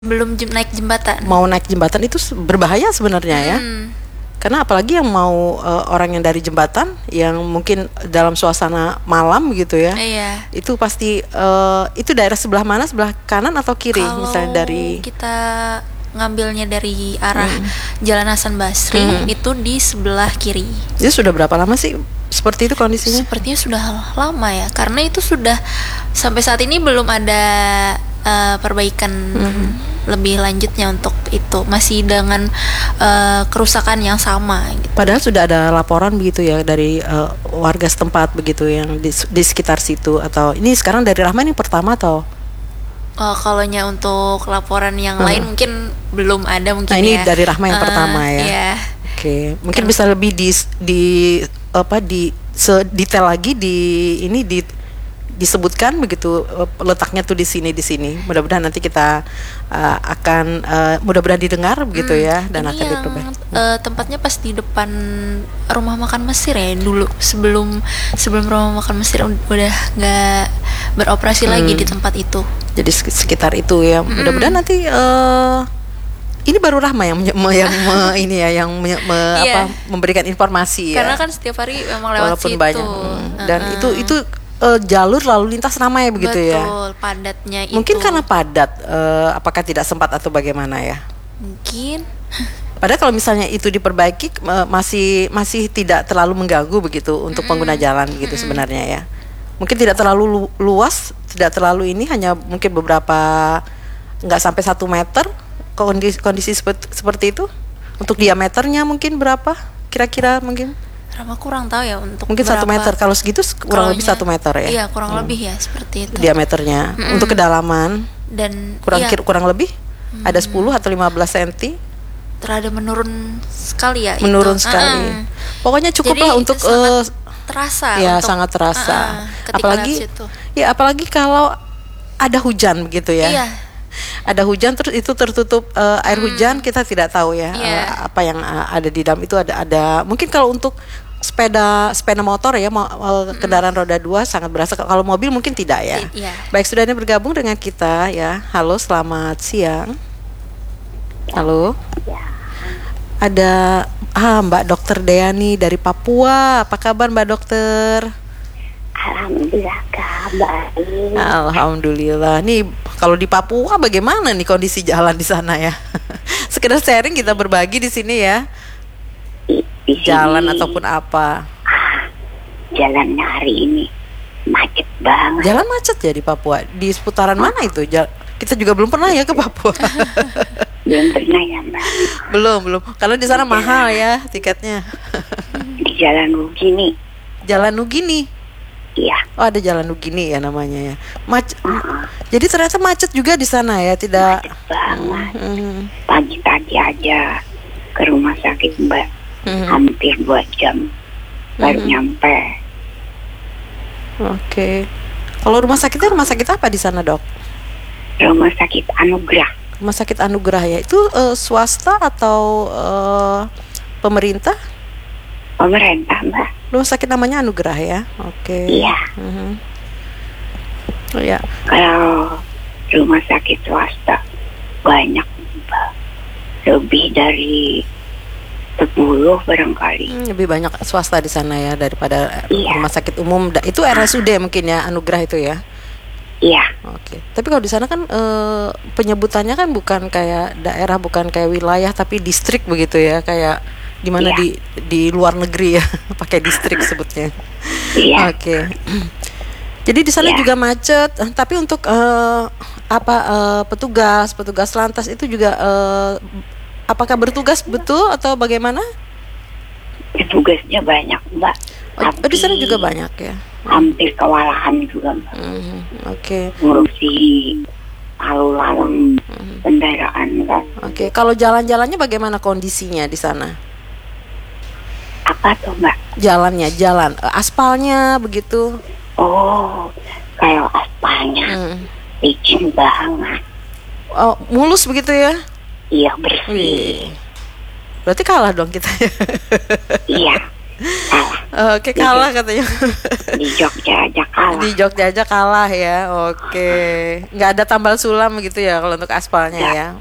naik jembatan. Mau naik jembatan itu berbahaya sebenarnya ya. Karena apalagi yang mau orang yang dari jembatan yang mungkin dalam suasana malam gitu ya. Iya. Itu pasti itu daerah sebelah mana? Sebelah kanan atau kiri? Kalau Misalnya dari kita ngambilnya dari arah Jalan Hasan Basri, itu di sebelah kiri. Itu sudah berapa lama sih seperti itu kondisinya? Sepertinya sudah lama ya, karena itu sudah sampai saat ini belum ada perbaikan lebih lanjutnya untuk itu, masih dengan kerusakan yang sama gitu. Padahal sudah ada laporan begitu ya dari warga setempat begitu yang di sekitar situ, atau ini sekarang dari Rahma ini pertama atau? Kalonya untuk laporan yang lain mungkin belum ada mungkin. Nah, ini ya. dari Rahma yang pertama ya. Iya. Oke, mungkin bisa lebih di sedetail lagi disebutkan begitu letaknya tuh di sini. Mudah-mudahan nanti kita akan mudah-mudahan didengar begitu ya, dan ini akan diperbaiki. Tempatnya pas di depan rumah makan Mesir ya dulu, sebelum rumah makan Mesir udah nggak beroperasi lagi di tempat itu. Jadi sekitar itu ya. Mudah-mudahan nanti ini baru Rahma yang memberikan informasi karena ya. kan setiap hari memang lewat Walaupun situ banyak. Dan itu jalur lalu lintas ramai begitu. Betul, ya. Betul, padatnya itu. Mungkin karena padat, apakah tidak sempat atau bagaimana ya? Mungkin. Padahal kalau misalnya itu diperbaiki masih tidak terlalu mengganggu begitu untuk pengguna jalan gitu sebenarnya ya. Mungkin tidak terlalu luas, tidak terlalu ini, hanya mungkin beberapa, nggak sampai 1 meter kondisi seperti itu. Untuk diameternya mungkin berapa? Kira-kira mungkin? Rama kurang tahu ya untuk mungkin berapa. 1 meter, kalau segitu kurang lebih 1 meter ya. Iya, kurang lebih ya seperti itu. Diameternya. Untuk kedalaman dan kurang lebih ada 10 atau 15 cm. Terada menurun sekali ya. Menurun sekali. Pokoknya cukuplah untuk terasa. Ya, sangat terasa. Apalagi kalau ada hujan begitu ya. Iya. Ada hujan terus itu tertutup air hujan, kita tidak tahu ya apa yang ada di dalam itu. Ada mungkin kalau untuk sepeda motor ya, kendaraan roda 2 sangat berasa. Kalau mobil mungkin tidak ya. Iya. Baik, sudah ada bergabung dengan kita ya. Halo, selamat siang. Halo. Ada Mbak Dokter Deani dari Papua. Apa kabar Mbak Dokter? Alhamdulillah kabar. Alhamdulillah. Nih kalau di Papua bagaimana nih kondisi jalan di sana ya? Sekedar sharing, kita berbagi di sini ya. Di jalan sini, ataupun apa? Jalan hari ini macet banget. Jalan macet ya di Papua. Di seputaran mana itu? Kita juga belum pernah ya ke Papua. Belum pernah ya Mbak. Belum. Kalau di sana mahal ya tiketnya. Di Jalan Nugini. Jalan Nugini. Iya. Oh, ada Jalan Nugini ya namanya ya. Jadi ternyata macet juga di sana ya, tidak? Macet banget. Pagi tadi aja ke rumah sakit Mbak. Hampir 2 jam baru nyampe. Oke. Kalau rumah sakitnya rumah sakit apa di sana, Dok? Rumah sakit Anugerah. Rumah sakit Anugerah ya. Itu swasta atau pemerintah? Pemerintah Mbak. Rumah sakit namanya Anugerah ya. Oke. Iya. Oh ya. Kalau rumah sakit swasta banyak Mbak. Lebih dari 10 barangkali. Lebih banyak swasta di sana ya daripada Iya. rumah sakit umum. Itu RSUD mungkin ya, Anugerah itu ya. Iya. Oke. Tapi kalau di sana kan penyebutannya kan bukan kayak daerah, bukan kayak wilayah, tapi distrik begitu ya, kayak di mana di luar negeri ya, pakai distrik sebutnya. Iya. Oke. Jadi di sana juga macet. Tapi untuk petugas lantas itu juga apakah bertugas betul atau bagaimana? Tugasnya banyak Mbak. Oh, di sana juga banyak ya. Hampir kewalahan juga Mbak. Oke. Ngurusi lalu lalang kendaraan kan. Oke. Kalau jalan-jalannya bagaimana kondisinya di sana? Apa tuh Mbak? Jalan aspalnya begitu. Oh, kalau aspalnya licin banget. Oh, mulus begitu ya? Iya, bersih. Wih. Berarti kalah dong kita. Iya. Kalah. Oke, kalah katanya. Di Jogja aja kalah. Di Jogja aja kalah ya. Oke. Nggak ada tambal sulam gitu ya kalau untuk aspalnya Nggak. ya.